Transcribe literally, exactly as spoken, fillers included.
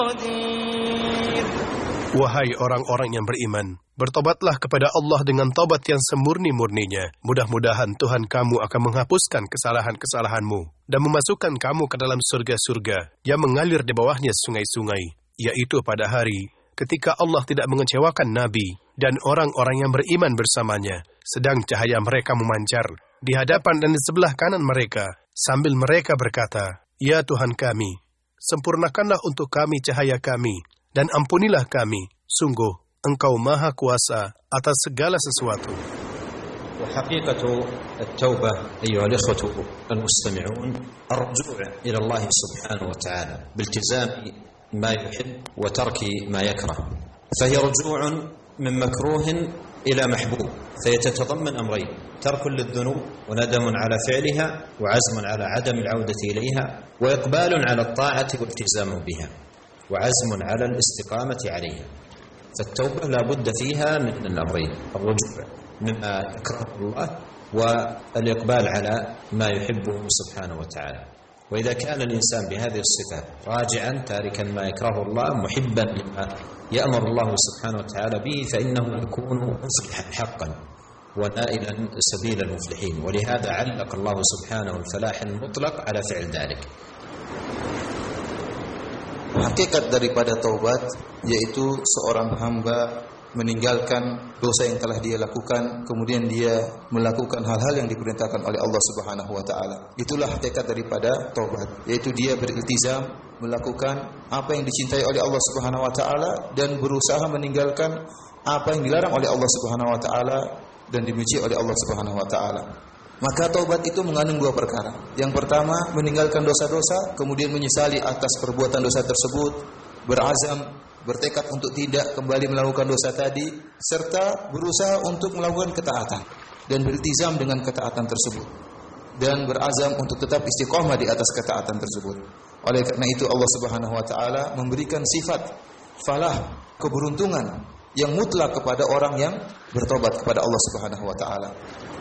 Wahai orang-orang yang beriman, bertobatlah kepada Allah dengan tobat yang semurni-murninya. Mudah-mudahan Tuhan kamu akan menghapuskan kesalahan-kesalahanmu dan memasukkan kamu ke dalam surga-surga yang mengalir di bawahnya sungai-sungai, yaitu pada hari ketika Allah tidak mengecewakan Nabi dan orang-orang yang beriman bersamanya, sedang cahaya mereka memancar di hadapan dan di sebelah kanan mereka, sambil mereka berkata, "Ya Tuhan kami, sempurnakanlah untuk kami cahaya kami, dan ampunilah kami, sungguh Engkau Maha Kuasa atas segala sesuatu." وحقيقة التوبة أيها الإخوة المستمعون الرجوع إلى الله سبحانه وتعالى بالتزام ما يحب وترك ما يكره، فهي رجوع من مكروه إلى محبوب، فهي تتضمن أمرين: ترك للذنوب وندم على فعلها وعزم على عدم العودة إليها، وإقبال على الطاعة والتزام بها وعزم على الاستقامة عليها. فالتوبة لا بد فيها من الأمرين: الرجوع مما يكرهه الله والإقبال على ما يحبه سبحانه وتعالى. وإذا كان الإنسان بهذه الصفات راجعا تاركا ما يكرهه الله محبا لما يأمر الله سبحانه وتعالى به، فإنه يكون مفلحا حقا ونائلا سبيل المفلحين. ولهذا علق الله سبحانه الفلاح المطلق على فعل ذلك. Hakikat daripada taubat yaitu seorang hamba meninggalkan dosa yang telah dia lakukan, kemudian dia melakukan hal-hal yang diperintahkan oleh Allah Subhanahu wa taala. Itulah hakikat daripada taubat, yaitu dia beriltizam melakukan apa yang dicintai oleh Allah Subhanahu wa taala dan berusaha meninggalkan apa yang dilarang oleh Allah Subhanahu wa taala dan dibenci oleh Allah Subhanahu wa taala. Maka taubat itu mengandung dua perkara. Yang pertama, meninggalkan dosa-dosa, kemudian menyesali atas perbuatan dosa tersebut, berazam, bertekad untuk tidak kembali melakukan dosa tadi, serta berusaha untuk melakukan ketaatan dan beriltizam dengan ketaatan tersebut, dan berazam untuk tetap istiqomah di atas ketaatan tersebut. Oleh karena itu Allah Subhanahu wa taala memberikan sifat falah, keberuntungan yang mutlak kepada orang yang bertobat kepada Allah Subhanahu wa taala.